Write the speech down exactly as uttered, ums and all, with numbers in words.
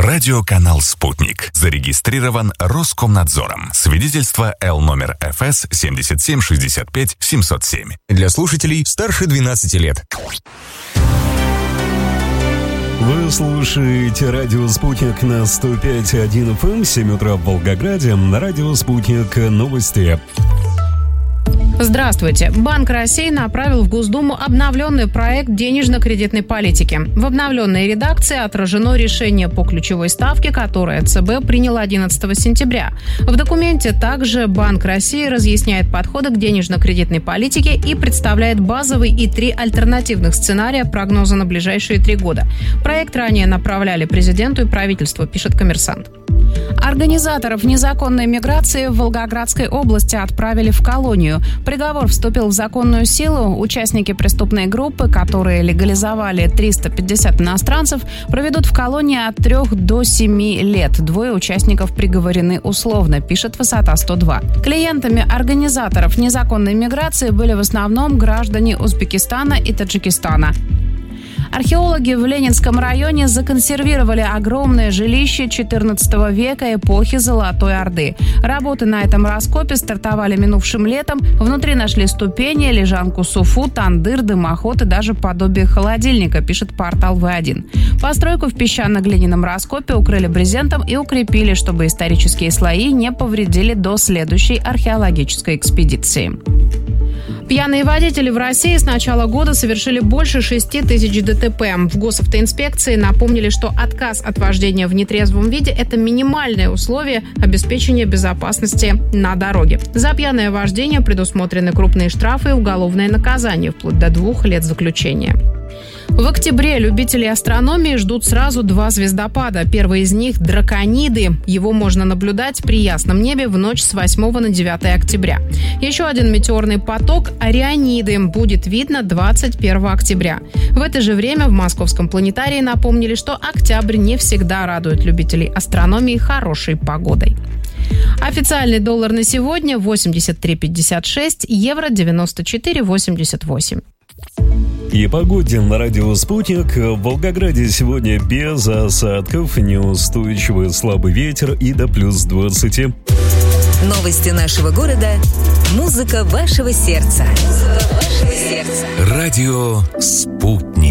Радиоканал «Спутник». Зарегистрирован Роскомнадзором. Свидетельство Л номер эф эс семьдесят семь шестьдесят пять семьсот семь. Для слушателей старше двенадцати лет. Вы слушаете радио «Спутник» на сто пять и один эф эм, семь утра в Волгограде. На радио «Спутник» новости. Здравствуйте. Банк России направил в Госдуму обновленный проект денежно-кредитной политики. В обновленной редакции отражено решение по ключевой ставке, которое ЦБ принял одиннадцатого сентября. В документе также Банк России разъясняет подходы к денежно-кредитной политике и представляет базовый и три альтернативных сценария прогноза на ближайшие три года. Проект ранее направляли президенту и правительству, пишет «Коммерсант». Организаторов незаконной миграции в Волгоградской области отправили в колонию. Приговор вступил в законную силу. Участники преступной группы, которые легализовали триста пятьдесят иностранцев, проведут в колонии от трех до семи лет. Двое участников приговорены условно, пишет «Высота сто два». Клиентами организаторов незаконной миграции были в основном граждане Узбекистана и Таджикистана. Археологи в Ленинском районе законсервировали огромное жилище четырнадцатого века эпохи Золотой Орды. Работы на этом раскопе стартовали минувшим летом. Внутри нашли ступени, лежанку суфу, тандыр, дымоход и даже подобие холодильника, пишет портал вэ один. Постройку в песчано-глиняном раскопе укрыли брезентом и укрепили, чтобы исторические слои не повредили до следующей археологической экспедиции. Пьяные водители в России с начала года совершили больше шести тысяч ДТП. В госавтоинспекции напомнили, что отказ от вождения в нетрезвом виде – это минимальное условие обеспечения безопасности на дороге. За пьяное вождение предусмотрены крупные штрафы и уголовное наказание, вплоть до двух лет заключения. В октябре любители астрономии ждут сразу два звездопада. Первый из них – Дракониды. Его можно наблюдать при ясном небе в ночь с восьмого на девятое октября. Еще один метеорный поток – Ориониды. Будет видно двадцать первого октября. В это же время в Московском планетарии напомнили, что октябрь не всегда радует любителей астрономии хорошей погодой. Официальный доллар на сегодня – восемьдесят три пятьдесят шесть, евро – девяносто четыре восемьдесят восемь. И погоде на радио «Спутник». В Волгограде сегодня без осадков, неустойчивый слабый ветер и до плюс двадцати. Новости нашего города. Музыка вашего сердца. Музыка вашего сердца. Радио «Спутник».